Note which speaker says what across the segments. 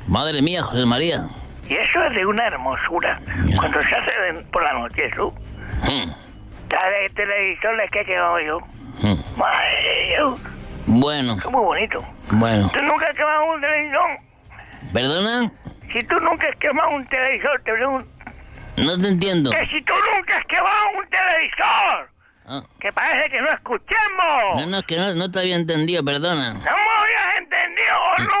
Speaker 1: Madre mía, José María.
Speaker 2: Y eso es de una hermosura. Cuando se hace por la noche, eso. Cada televisor es que he quemado yo. Madre de Dios.
Speaker 1: Bueno.
Speaker 2: Es muy bonito.
Speaker 1: Bueno.
Speaker 2: ¿Tú nunca has quemado un televisor?
Speaker 1: ¿Perdona?
Speaker 2: Si tú nunca has quemado un televisor, te pregunto.
Speaker 1: No te entiendo.
Speaker 2: Que si tú nunca has quemado un televisor. Que parece que no escuchemos.
Speaker 1: No, es que no te había entendido, perdona.
Speaker 2: No me habías entendido o no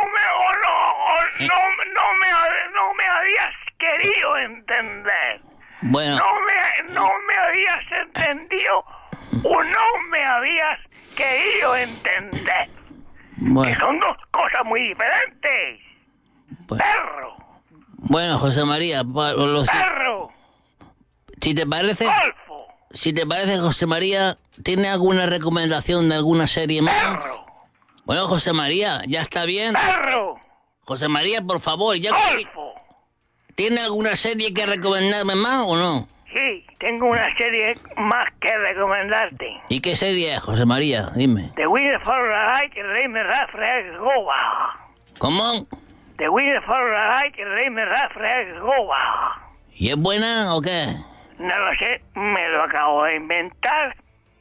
Speaker 2: me habías querido entender.
Speaker 1: Bueno.
Speaker 2: No me habías entendido o no me habías querido entender.
Speaker 1: Bueno.
Speaker 2: Que son dos cosas muy diferentes. Perro.
Speaker 1: Bueno, José María,
Speaker 2: Perro.
Speaker 1: Si te parece...
Speaker 2: Golfo.
Speaker 1: Si te parece, José María, ¿tiene alguna recomendación de alguna serie más?
Speaker 2: Perro.
Speaker 1: Bueno, José María, ¿ya está bien?
Speaker 2: Perro.
Speaker 1: José María, por favor, ya...
Speaker 2: Golfo.
Speaker 1: ¿Tiene alguna serie que recomendarme más o no?
Speaker 2: Sí, tengo una serie más que recomendarte.
Speaker 1: ¿Y qué serie es, José María? Dime.
Speaker 2: The Winner for the Light, el rey me rafre goba.
Speaker 1: ¿Cómo?
Speaker 2: The Winner for the Light, el rey me rafre goba.
Speaker 1: ¿Y es buena o qué?
Speaker 2: No lo sé, me lo acabo de inventar.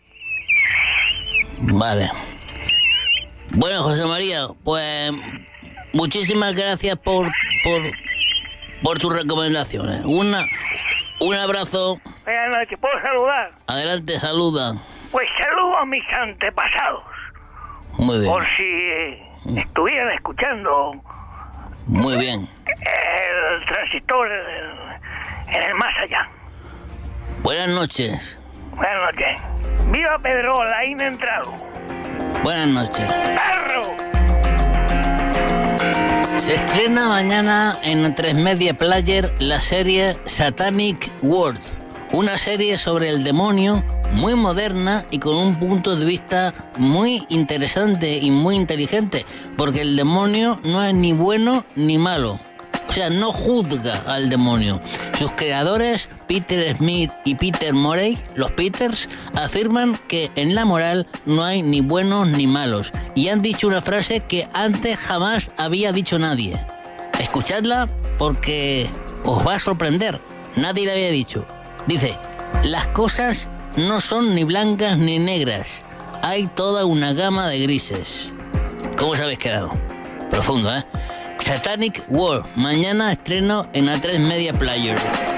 Speaker 1: Vale. Bueno, José María, pues muchísimas gracias por tus recomendaciones. Un abrazo.
Speaker 2: Buenas noches, ¿puedo saludar?
Speaker 1: Adelante, saluda.
Speaker 2: Pues saludo a mis antepasados.
Speaker 1: Muy bien.
Speaker 2: Por si estuvieran escuchando.
Speaker 1: Muy bien.
Speaker 2: El transistor en el más allá.
Speaker 1: Buenas noches.
Speaker 2: Buenas noches. ¡Viva Pedrola, entrado!
Speaker 1: Buenas noches.
Speaker 2: ¡Perro!
Speaker 1: Se estrena mañana en 3 Media Player la serie Satanic World, una serie sobre el demonio muy moderna y con un punto de vista muy interesante y muy inteligente, porque el demonio no es ni bueno ni malo. O sea, no juzga al demonio. Sus creadores, Peter Smith y Peter Morey, los Peters, afirman que en la moral no hay ni buenos ni malos. Y han dicho una frase que antes jamás había dicho nadie. Escuchadla porque os va a sorprender. Nadie la había dicho. Dice, las cosas no son ni blancas ni negras. Hay toda una gama de grises. ¿Cómo os habéis quedado? Profundo, ¿eh? Satanic World, mañana estreno en A3 Media Player.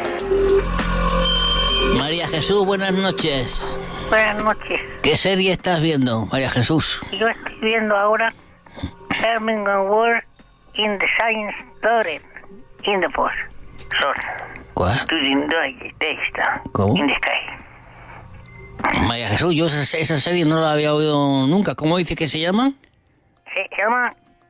Speaker 1: María Jesús, buenas noches.
Speaker 2: Buenas noches.
Speaker 1: ¿Qué serie estás viendo, María Jesús?
Speaker 2: Yo estoy viendo ahora Termin World in the Science Story in the Post.
Speaker 1: ¿Cuál? ¿Cómo?
Speaker 2: In the Sky.
Speaker 1: María Jesús, yo esa serie no la había oído nunca. ¿Cómo dice que se llama?
Speaker 2: Se llama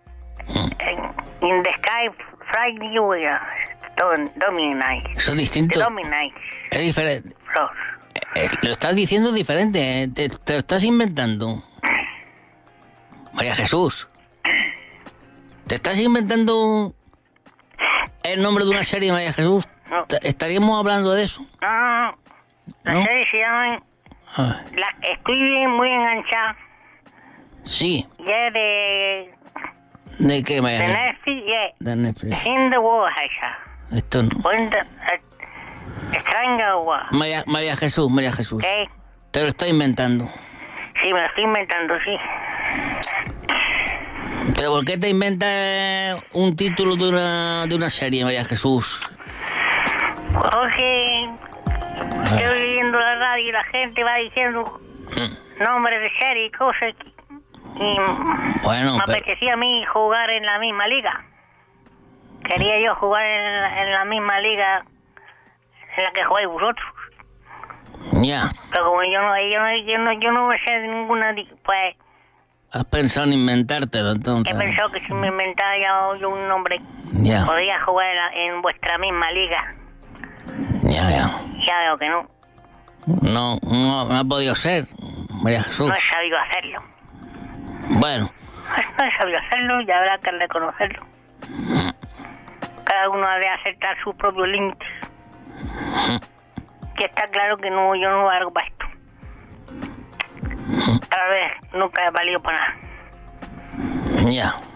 Speaker 2: In the Sky Friday Dominate.
Speaker 1: Eso es distinto.
Speaker 2: Dominate.
Speaker 1: Es diferente. Lo estás diciendo diferente. Te lo estás inventando. María Jesús. ¿Te estás inventando el nombre de una serie, María Jesús?
Speaker 2: No.
Speaker 1: ¿Estaríamos hablando de eso?
Speaker 2: No. La
Speaker 1: ¿No?
Speaker 2: serie se llama... Estoy muy enganchada.
Speaker 1: Sí.
Speaker 2: Ya de
Speaker 1: ¿De qué, María Jesús?
Speaker 2: Netflix,
Speaker 1: De Netflix.
Speaker 2: In the World, esa.
Speaker 1: Esto no.
Speaker 2: Stranger World.
Speaker 1: María Jesús.
Speaker 2: ¿Qué?
Speaker 1: Te lo estás inventando.
Speaker 2: Sí, me lo estoy inventando, sí.
Speaker 1: ¿Pero por qué te inventas un título de una serie, María Jesús?
Speaker 2: Porque estoy oyendo la radio y la gente va diciendo nombres de serie y cosas. Y
Speaker 1: Bueno,
Speaker 2: me apetecía a mí jugar en la misma liga. Quería yo jugar en la misma liga en la que jugáis vosotros.
Speaker 1: Ya.
Speaker 2: Pero como yo no me sé de ninguna, pues
Speaker 1: Has pensado en inventártelo, entonces.
Speaker 2: he pensado que si me inventara yo un nombre,
Speaker 1: Ya.
Speaker 2: podría jugar en vuestra misma liga.
Speaker 1: Ya.
Speaker 2: Ya veo que no.
Speaker 1: No ha podido ser, María Jesús.
Speaker 2: No he sabido hacerlo.
Speaker 1: Bueno,
Speaker 2: No he sabido hacerlo y habrá que reconocerlo. Cada uno ha de aceptar sus propios límites. Y está claro que yo no valgo para esto. Tal vez nunca he valido para nada.
Speaker 1: ya.